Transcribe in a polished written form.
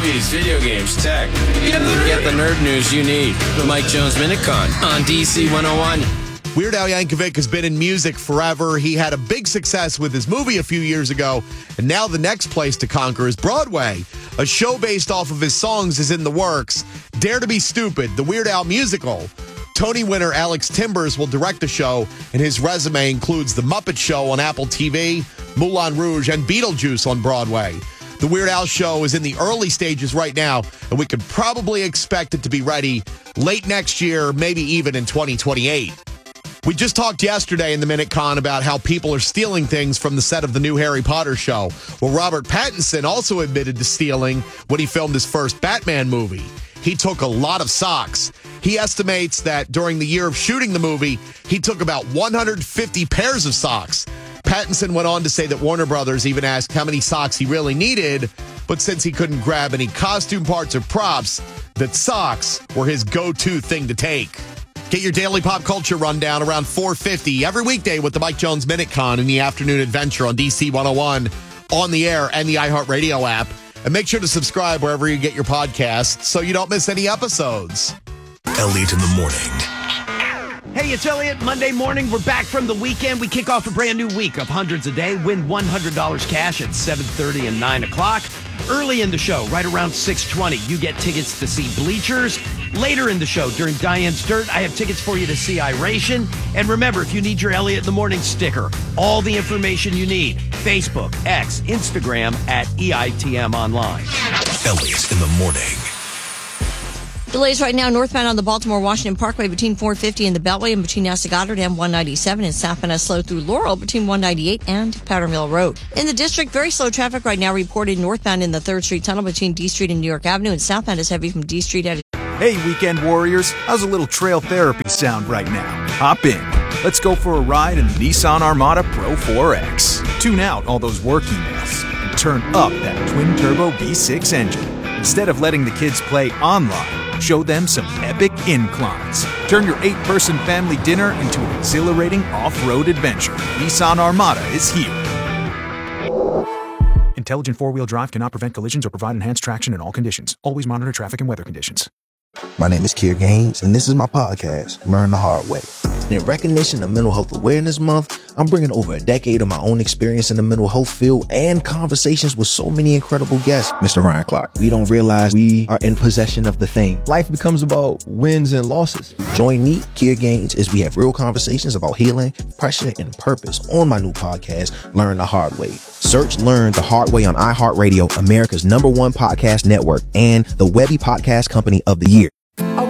movies, video games, tech. You get the nerd news you need. The Mike Jones Minute Con on DC 101. Weird Al Yankovic has been in music forever. He had a big success with his movie a few years ago, and now the next place to conquer is Broadway. A show based off of his songs is in the works. Dare to Be Stupid, the Weird Al musical. Tony winner Alex Timbers will direct the show, and his resume includes The Muppet Show on Apple TV, Moulin Rouge, and Beetlejuice on Broadway. The Weird Al show is in the early stages right now, and we could probably expect it to be ready late next year, maybe even in 2028. We just talked yesterday in the Minute Con about how people are stealing things from the set of the new Harry Potter show. Well, Robert Pattinson also admitted to stealing when he filmed his first Batman movie. He took a lot of socks. He estimates that during the year of shooting the movie, he took about 150 pairs of socks. Pattinson went on to say that Warner Brothers even asked how many socks he really needed, but since he couldn't grab any costume parts or props, that socks were his go-to thing to take. Get your daily pop culture rundown around 4:50 every weekday with the Mike Jones Minute Con in the afternoon adventure on DC 101, on the air, and the iHeartRadio app. And make sure to subscribe wherever you get your podcasts so you don't miss any episodes. Elliot in the morning. Hey, it's Elliot. Monday morning, we're back from the weekend. We kick off a brand new week of hundreds a day. Win $100 cash at 7:30 and 9 o'clock. Early in the show, right around 6:20, you get tickets to see Bleachers. Later in the show, during Diane's Dirt, I have tickets for you to see Iration. And remember, if you need your Elliot in the Morning sticker, all the information you need, Facebook, X, Instagram, at EITM Online. Elliot in the morning. Delays right now northbound on the Baltimore-Washington Parkway between 450 and the Beltway, and between NASA Goddard and 197, and southbound as slow through Laurel between 198 and Powder Mill Road. In the district, very slow traffic right now reported northbound in the 3rd Street Tunnel between D Street and New York Avenue, and southbound is heavy from D Street at... Hey, weekend warriors, how's a little trail therapy sound right now? Hop in. Let's go for a ride in the Nissan Armada Pro 4X. Tune out all those work emails and turn up that twin-turbo V6 engine. Instead of letting the kids play online, show them some epic inclines. Turn your 8-person family dinner into an exhilarating off-road adventure. Nissan Armada is here. Intelligent four-wheel drive cannot prevent collisions or provide enhanced traction in all conditions. Always monitor traffic and weather conditions. My name is Kier Gaines, and this is my podcast, Learn the Hard Way. In recognition of Mental Health Awareness Month, I'm bringing over a decade of my own experience in the mental health field and conversations with so many incredible guests. Mr. Ryan Clark, we don't realize we are in possession of the thing. Life becomes about wins and losses. Join me, Kier Gaines, as we have real conversations about healing, pressure, and purpose on my new podcast, Learn the Hard Way. Search Learn the Hard Way on iHeartRadio, America's #1 podcast network, and the Webby Podcast Company of the Year.